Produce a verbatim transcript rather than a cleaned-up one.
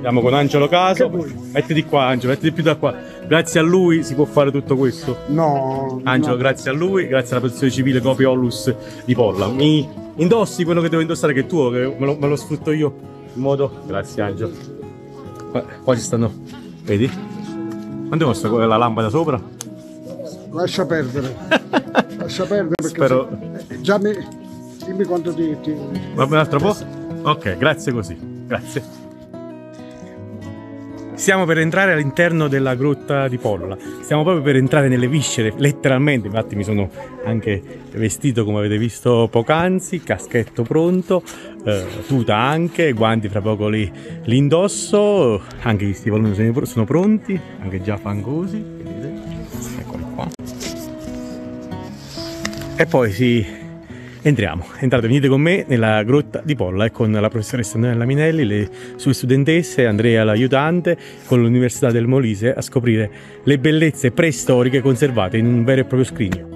Andiamo con Angelo Caso. Mettiti qua, Angelo, mettiti più da qua. Grazie a lui si può fare tutto questo. No. Angelo, no. grazie a lui, grazie alla protezione civile Copy Ollus di Polla. Mi indossi quello che devo indossare, che è tuo, che me lo, me lo sfrutto io in modo. Grazie, Angelo. Qua, qua ci stanno. Vedi? Quanto costa la lampada sopra? Lascia perdere. Lascia perdere perché Spero. se... già mi. Dimmi quanto ti. ti... Va bene un altro po'? Ok, grazie così. Grazie. Stiamo per entrare all'interno della grotta di Polla, stiamo proprio per entrare nelle viscere, letteralmente, infatti mi sono anche vestito come avete visto poc'anzi, caschetto pronto, eh, tuta anche, guanti fra poco li, li indosso, anche gli stivaloni sono, sono pronti, anche già fangosi, vedete, eccoli qua. E poi si... Entriamo, entrate, venite con me nella grotta di Polla e con la professoressa Antonella Minelli, le sue studentesse, Andrea l'aiutante, con l'Università del Molise a scoprire le bellezze preistoriche conservate in un vero e proprio scrigno.